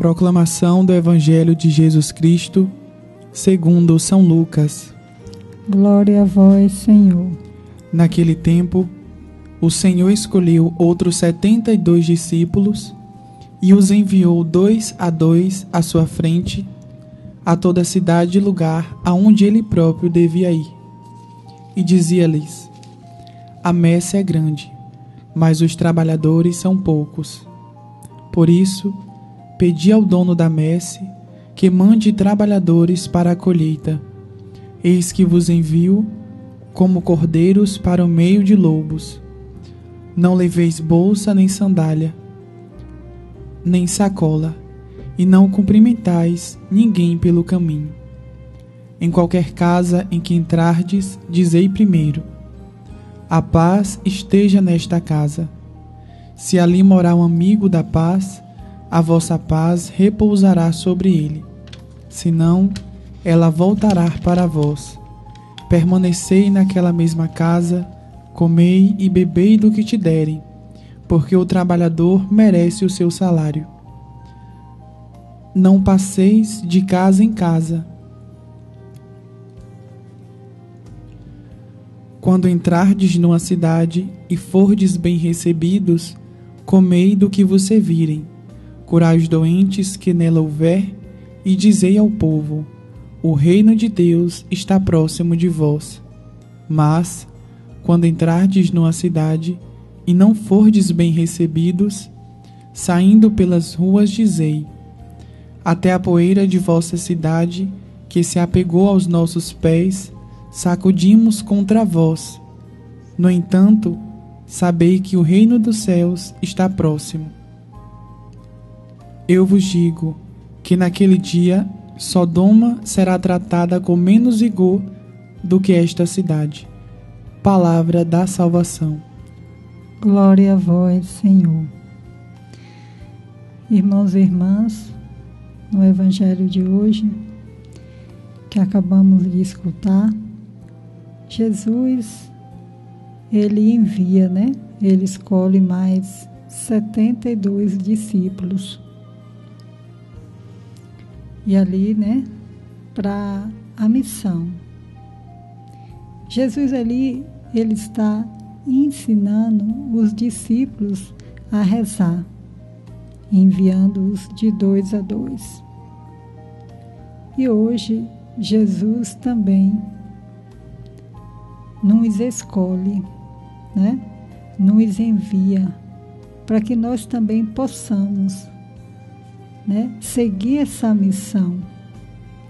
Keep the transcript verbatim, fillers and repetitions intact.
Proclamação do Evangelho de Jesus Cristo, segundo São Lucas. Glória a vós, Senhor. Naquele tempo, o Senhor escolheu outros setenta e dois discípulos e os enviou dois a dois à sua frente, a toda cidade e lugar aonde ele próprio devia ir. E dizia-lhes: a messe é grande, mas os trabalhadores são poucos. Por isso, pedi ao dono da messe que mande trabalhadores para a colheita. Eis que vos envio como cordeiros para o meio de lobos. Não leveis bolsa nem sandália, nem sacola, e não cumprimentais ninguém pelo caminho. Em qualquer casa em que entrardes, dizei primeiro: a paz esteja nesta casa. Se ali morar um amigo da paz, a vossa paz repousará sobre ele. Senão, ela voltará para vós. Permanecei naquela mesma casa, comei e bebei do que te derem, porque o trabalhador merece o seu salário. Não passeis de casa em casa. Quando entrardes numa cidade e fordes bem recebidos, comei do que vos servirem, curai os doentes que nela houver, e dizei ao povo: o reino de Deus está próximo de vós. Mas, quando entrardes numa cidade e não fordes bem recebidos, saindo pelas ruas dizei: até a poeira de vossa cidade, que se apegou aos nossos pés, sacudimos contra vós. No entanto, sabei que o reino dos céus está próximo. Eu vos digo que naquele dia Sodoma será tratada com menos rigor do que esta cidade. Palavra da salvação. Glória a vós, Senhor. Irmãos e irmãs, no Evangelho de hoje, que acabamos de escutar, Jesus, ele envia, né? Ele escolhe mais setenta e dois discípulos. E ali, né, para a missão. Jesus ali, ele está ensinando os discípulos a rezar, enviando-os de dois a dois. E hoje, Jesus também nos escolhe, né? Nos envia para que nós também possamos, né, seguir essa missão